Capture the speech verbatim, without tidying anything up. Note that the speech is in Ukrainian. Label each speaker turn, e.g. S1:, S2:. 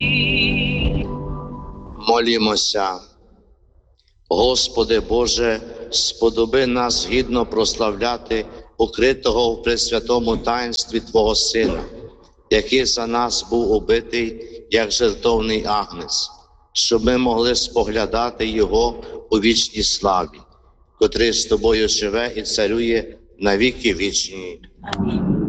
S1: Молімося. Господи Боже, сподоби нас гідно прославляти укритого в пресвятому таїнстві Твого Сина, який за нас був убитий, як жертовний агнець, щоб ми могли споглядати Його у вічній славі, котрий з Тобою живе і царює на віки вічні.
S2: Амінь.